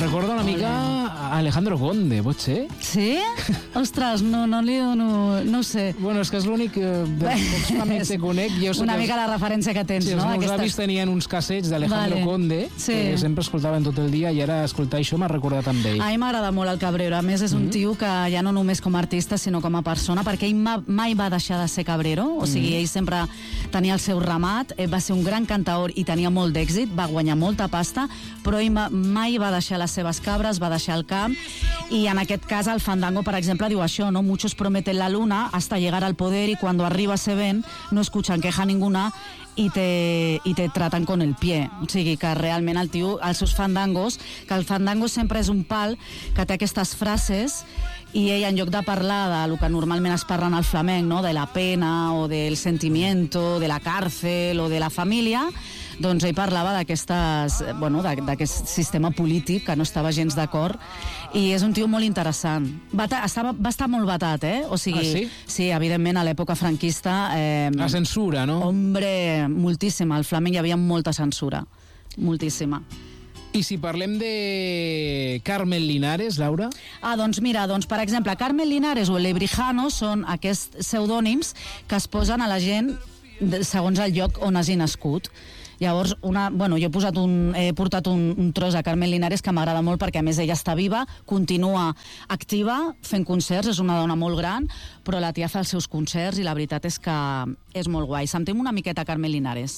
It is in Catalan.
recorda una mica a Alejandro Conde, pot ser? Sí? Ostres, no li dono... No ho sé. Bueno, és que és l'únic dels pocs amics que conec. Una mica la referència que tens, sí, no? Els meus avis tenien uns cassets d'Alejandro Conde que sempre escoltaven tot el dia i ara escoltar això m'ha recordat amb ell. A mi m'agrada molt el Cabrero. A més, és un tio que ja no només com a artista, sinó com a persona, perquè ell mai va deixar de ser cabrero, o sigui, ell sempre tenia el seu ramat, va ser un gran cantaor i tenia molt d'èxit, va guanyar molta pasta, però ell mai va deixar les seves cabres, va deixar el camp, i en aquest cas el fandango, per exemple, diu això, no? Muchos prometen la luna hasta llegar al poder y cuando arriba se ven, no escuchan queja ninguna i te tratan con el pie. O sigui que realment el tio, els seus fandangos, que el fandango sempre és un pal que té aquestes frases i ell, en lloc de parlar de lo que normalment es parla en el flamenc, no? De la pena o del sentimiento, de la càrcel o de la família, doncs ell parlava d'aquest sistema polític que no estava gens d'acord, i és un tio molt interessant. Va estar molt vetat, O sigui, sí? Sí, evidentment, a l'època franquista... La censura, no? Hombre, moltíssima. Al flamenc hi havia molta censura. Moltíssima. I si parlem de Carmen Linares, Laura? Doncs mira, per exemple, Carmen Linares o el Lebrijano són aquests pseudònims que es posen a la gent segons el lloc on hagi nascut. Llavors, jo he portat un tros a Carmen Linares que m'agrada molt perquè, a més, ella està viva, continua activa, fent concerts, és una dona molt gran, però la tia fa els seus concerts i la veritat és que és molt guai. Sentim una miqueta Carmen Linares.